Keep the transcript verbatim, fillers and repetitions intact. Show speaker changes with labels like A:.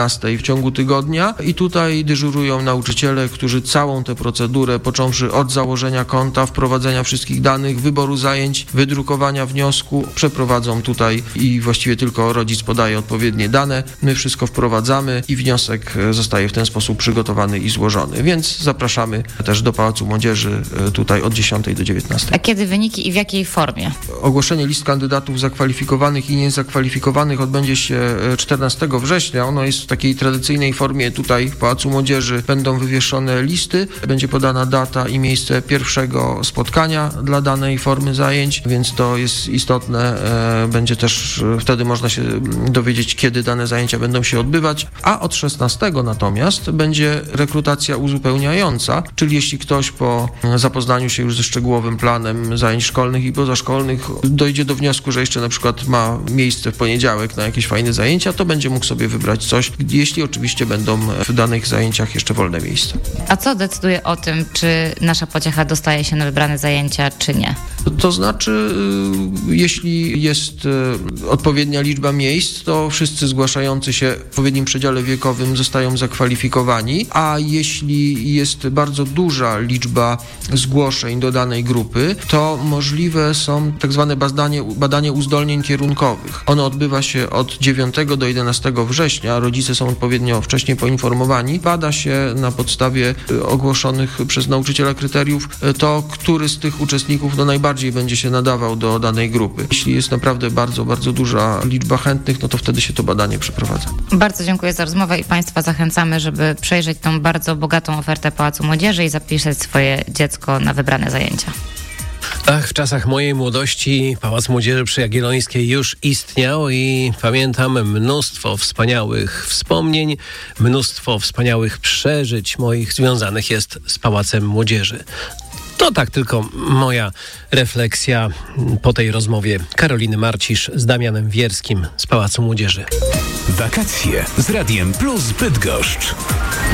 A: w ciągu tygodnia i tutaj dyżurują nauczyciele, którzy całą tę procedurę, począwszy od założenia konta, wprowadzenia wszystkich danych, wyboru zajęć, wydrukowania wniosku, przeprowadzą tutaj i właściwie tylko rodzic podaje odpowiednie dane. My wszystko wprowadzamy i wniosek zostaje w ten sposób przygotowany i złożony. Więc zapraszamy też do Pałacu Młodzieży tutaj od dziesiątej do dziewiętnastej.
B: A kiedy wyniki i w jakiej formie?
A: Ogłoszenie list kandydatów zakwalifikowanych i niezakwalifikowanych odbędzie się czternastego września. Ono jest w takiej tradycyjnej formie. Tutaj w Pałacu Młodzieży będą wywieszone listy, będzie podana data i miejsce pierwszego spotkania dla danej formy zajęć, więc to jest istotne. Będzie też wtedy można się dowiedzieć, kiedy dane zajęcia będą się odbywać, a od szesnastego natomiast będzie rekrutacja uzupełniająca, czyli jeśli ktoś po zapoznaniu się już ze szczegółowym planem zajęć szkolnych i pozaszkolnych dojdzie do wniosku, że jeszcze na przykład ma miejsce w poniedziałek na jakieś fajne zajęcia, to będzie mógł sobie wybrać coś, jeśli oczywiście będą w danych zajęciach jeszcze wolne miejsca.
B: A co decyduje o tym, czy nasza pociecha dostaje się na wybrane zajęcia, czy nie?
A: To znaczy, jeśli jest odpowiednia liczba miejsc, to wszyscy zgłaszający się w odpowiednim przedziale wiekowym zostają zakwalifikowani, a jeśli jest bardzo duża liczba zgłoszeń do danej grupy, to możliwe są tak zwane badanie, badanie uzdolnień kierunkowych. Ono odbywa się od dziewiątego do jedenastego września, rodzice są odpowiednio wcześniej poinformowani. Bada się na podstawie ogłoszonych przez nauczyciela kryteriów to, który z tych uczestników no najbardziej będzie się nadawał do danej grupy. Jeśli jest naprawdę bardzo, bardzo duża liczba chętnych, no to wtedy się to badanie przeprowadza.
B: Bardzo dziękuję za rozmowę i Państwa zachęcamy, żeby przejrzeć tą bardzo bogatą ofertę Pałacu Młodzieży i zapisać swoje dziecko na wybrane zajęcia.
C: Ach, w czasach mojej młodości Pałac Młodzieży przy Jagiellońskiej już istniał i pamiętam mnóstwo wspaniałych wspomnień, mnóstwo wspaniałych przeżyć moich związanych jest z Pałacem Młodzieży. To tak tylko moja refleksja po tej rozmowie Karoliny Marcisz z Damianem Wierskim z Pałacu Młodzieży.
D: Wakacje z Radiem Plus Bydgoszcz.